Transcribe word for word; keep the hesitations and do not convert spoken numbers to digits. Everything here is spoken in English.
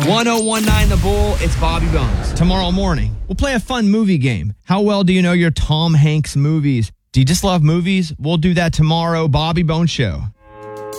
one oh one nine The Bull, it's Bobby Bones. Tomorrow morning, we'll play a fun movie game. How well do you know your Tom Hanks movies? Do you just love movies? We'll do that tomorrow. Bobby Bones Show.